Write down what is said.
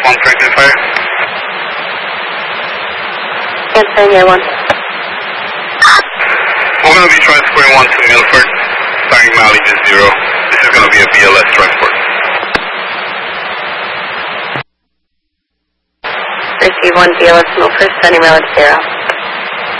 1 corrected fire. Answering Air 1. We're going to be transporting 1 to Milford, starting mileage is 0. This is going to be a BLS transport. Receive 1 BLS Milford, starting mileage 0.